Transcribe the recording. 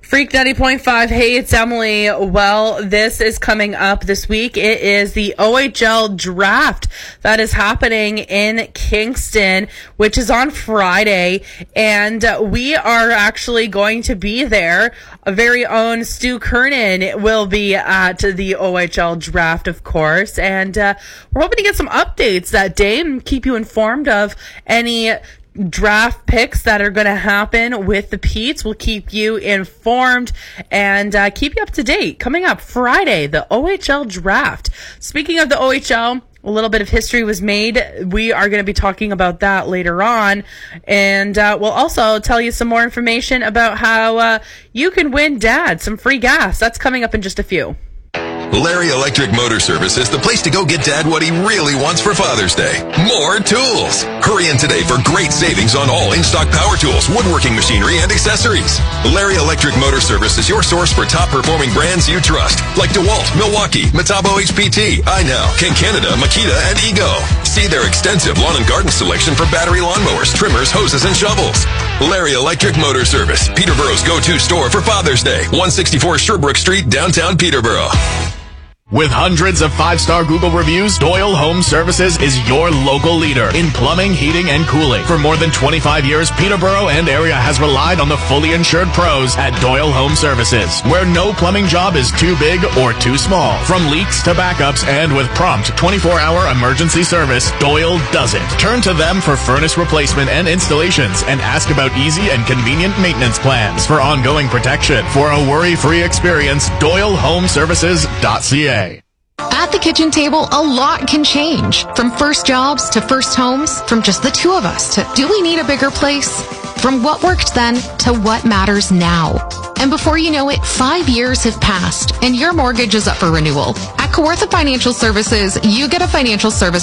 Freak 90.5. Hey, it's Emily. Well, this is coming up this week. It is the OHL draft that is happening in Kingston, which is on Friday. And we are actually going to be there. Our very own Stu Kernan will be at the OHL draft, of course. And we're hoping to get some updates that day and keep you informed of any draft picks that are going to happen with the Petes. We'll keep you informed and keep you up to date. Coming up Friday, the OHL draft. Speaking of the OHL, a little bit of history was made. We are going to be talking about that later on. And we'll also tell you some more information about how you can win Dad some free gas. That's coming up in just a few. Larry Electric Motor Service is the place to go get Dad what he really wants for Father's Day. More tools. Hurry in today for great savings on all in-stock power tools, woodworking machinery, and accessories. Larry Electric Motor Service is your source for top-performing brands you trust, like DeWalt, Milwaukee, Metabo HPT, iNow, King Canada, Makita, and Ego. See their extensive lawn and garden selection for battery lawnmowers, trimmers, hoses, and shovels. Larry Electric Motor Service, Peterborough's go-to store for Father's Day, 164 Sherbrooke Street, downtown Peterborough. With hundreds of 5-star Google reviews, Doyle Home Services is your local leader in plumbing, heating, and cooling. For more than 25 years, Peterborough and area has relied on the fully insured pros at Doyle Home Services, where no plumbing job is too big or too small. From leaks to backups and with prompt 24-hour emergency service, Doyle does it. Turn to them for furnace replacement and installations and ask about easy and convenient maintenance plans for ongoing protection. For a worry-free experience, DoyleHomeservices.ca. At the kitchen table, a lot can change. From first jobs to first homes, from just the two of us to do we need a bigger place? From what worked then to what matters now. And before you know it, 5 years have passed and your mortgage is up for renewal. At Kawartha Financial Services, you get a financial service